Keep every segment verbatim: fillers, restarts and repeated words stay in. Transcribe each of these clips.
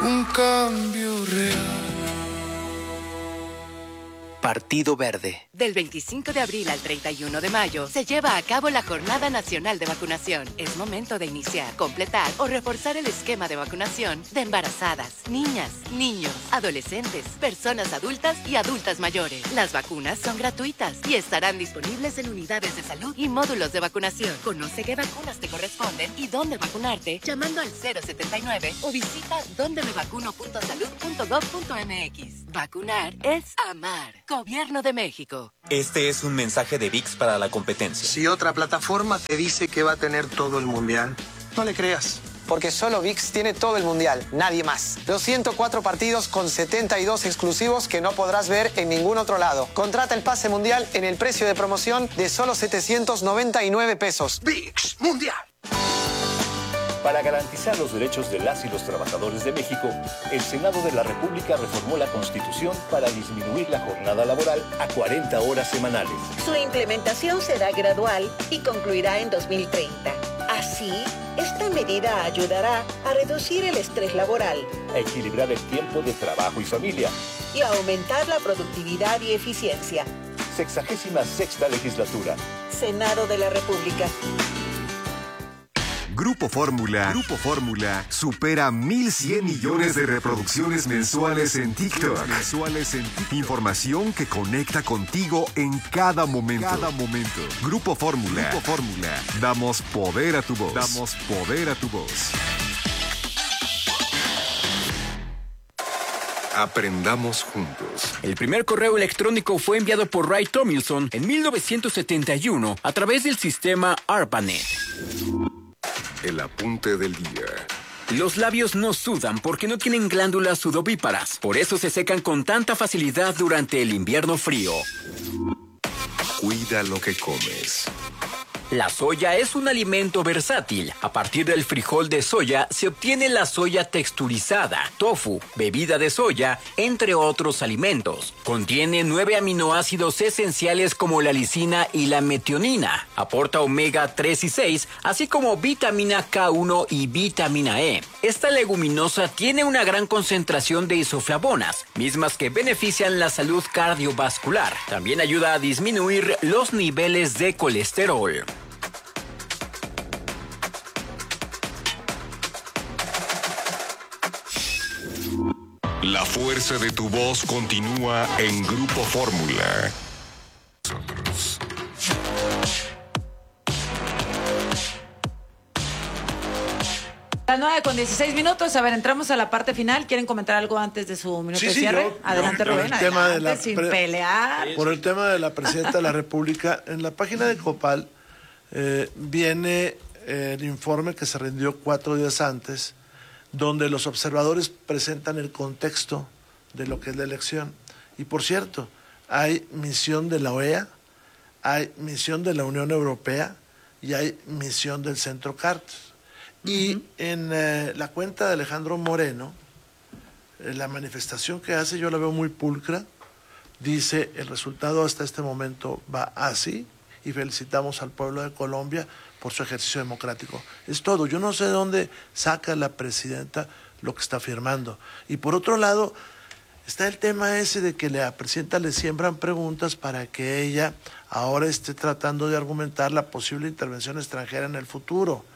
un cambio real. Partido Verde. Del veinticinco de abril al treinta y uno de mayo se lleva a cabo la Jornada Nacional de Vacunación. Es momento de iniciar, completar o reforzar el esquema de vacunación de embarazadas, niñas, niños, adolescentes, personas adultas y adultas mayores. Las vacunas son gratuitas y estarán disponibles en unidades de salud y módulos de vacunación. Conoce qué vacunas te corresponden y dónde vacunarte llamando al cero setenta y nueve o visita donde me vacuno punto salud punto gov punto m x. Vacunar es amar. Gobierno de México. Este es un mensaje de V I X para la competencia. Si otra plataforma te dice que va a tener todo el mundial, no le creas. Porque solo V I X tiene todo el mundial, nadie más. Los ciento cuatro partidos con setenta y dos exclusivos que no podrás ver en ningún otro lado. Contrata el pase mundial en el precio de promoción de solo setecientos noventa y nueve pesos. V I X Mundial. Para garantizar los derechos de las y los trabajadores de México, el Senado de la República reformó la Constitución para disminuir la jornada laboral a cuarenta horas semanales. Su implementación será gradual y concluirá en dos mil treinta. Así, esta medida ayudará a reducir el estrés laboral, a equilibrar el tiempo de trabajo y familia y a aumentar la productividad y eficiencia. Sexagésima sexta legislatura. Senado de la República. Grupo Fórmula, Grupo Fórmula supera mil cien millones de reproducciones mensuales en TikTok. Mensuales en TikTok. Información que conecta contigo en cada momento. Cada momento. Grupo Fórmula, Grupo Fórmula. Damos poder a tu voz. Damos poder a tu voz. Aprendamos juntos. El primer correo electrónico fue enviado por Ray Tomlinson en mil novecientos setenta y uno a través del sistema ARPANET. El apunte del día. Los labios no sudan porque no tienen glándulas sudovíparas. Por eso se secan con tanta facilidad durante el invierno frío. Cuida lo que comes. La soya es un alimento versátil. A partir del frijol de soya se obtiene la soya texturizada, tofu, bebida de soya, entre otros alimentos. Contiene nueve aminoácidos esenciales como la lisina y la metionina. Aporta omega tres y seis, así como vitamina K uno y vitamina E. Esta leguminosa tiene una gran concentración de isoflavonas, mismas que benefician la salud cardiovascular. También ayuda a disminuir los niveles de colesterol. La fuerza de tu voz continúa en Grupo Fórmula. Las nueve con dieciséis minutos. A ver, entramos a la parte final. ¿Quieren comentar algo antes de su minuto sí, de sí, cierre? yo, Adelante, yo, Rubén. El tema adelante, de la sin pre- pelear. Por el tema de la presidenta de la República, en la página de Copal eh, viene eh, el informe que se rindió cuatro días antes, donde los observadores presentan el contexto de lo que es la elección. Y por cierto, hay misión de la O E A, hay misión de la Unión Europea y hay misión del Centro Carter. Y en eh, la cuenta de Alejandro Moreno, eh, la manifestación que hace yo la veo muy pulcra. Dice, el resultado hasta este momento va así y felicitamos al pueblo de Colombia por su ejercicio democrático. Es todo. Yo no sé de dónde saca la presidenta lo que está firmando. Y por otro lado, está el tema ese de que la presidenta le siembran preguntas para que ella ahora esté tratando de argumentar la posible intervención extranjera en el futuro.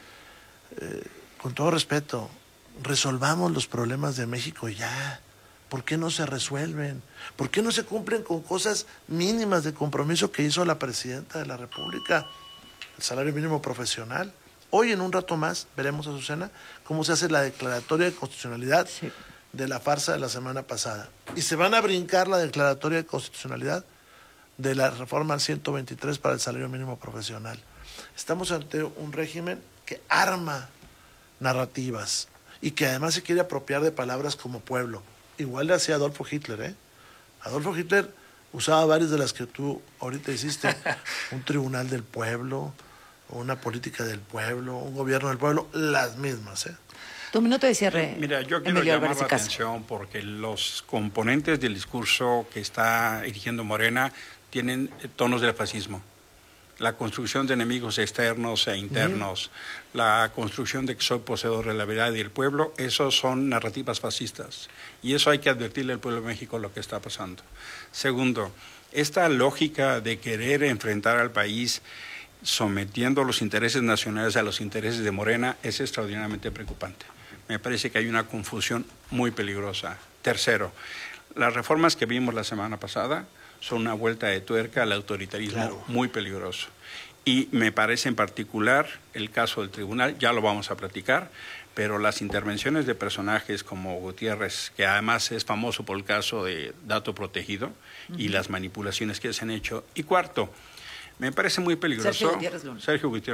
Eh, con todo respeto, resolvamos los problemas de México ya. ¿Por qué no se resuelven? ¿Por qué no se cumplen con cosas mínimas de compromiso que hizo la presidenta de la República? El salario mínimo profesional. Hoy, en un rato más, veremos, Azucena, cómo se hace la declaratoria de constitucionalidad sí. de la farsa de la semana pasada. Y se van a brincar la declaratoria de constitucionalidad de la reforma al ciento veintitrés para el salario mínimo profesional. Estamos ante un régimen que arma narrativas y que además se quiere apropiar de palabras como pueblo. Igual le hacía Adolfo Hitler, ¿eh? Adolfo Hitler usaba varias de las que tú ahorita hiciste. Un tribunal del pueblo, una política del pueblo, un gobierno del pueblo, las mismas, ¿eh? Tu minuto de cierre. Mira, yo quiero Emilio llamar Álvarez la de Casa. atención porque los componentes del discurso que está erigiendo Morena tienen tonos del fascismo. la construcción de enemigos externos e internos, uh-huh. la construcción de que soy poseedor de la verdad y el pueblo, esos son narrativas fascistas. Y eso hay que advertirle al pueblo de México lo que está pasando. Segundo, esta lógica de querer enfrentar al país sometiendo los intereses nacionales a los intereses de Morena es extraordinariamente preocupante. Me parece que hay una confusión muy peligrosa. Tercero, las reformas que vimos la semana pasada son una vuelta de tuerca al autoritarismo claro. muy peligroso. Y me parece en particular el caso del tribunal, ya lo vamos a platicar, pero las intervenciones de personajes como Gutiérrez, que además es famoso por el caso de dato protegido, uh-huh. y las manipulaciones que se han hecho. Y cuarto, me parece muy peligroso. Sergio Gutiérrez Luna. Sergio Gutiérrez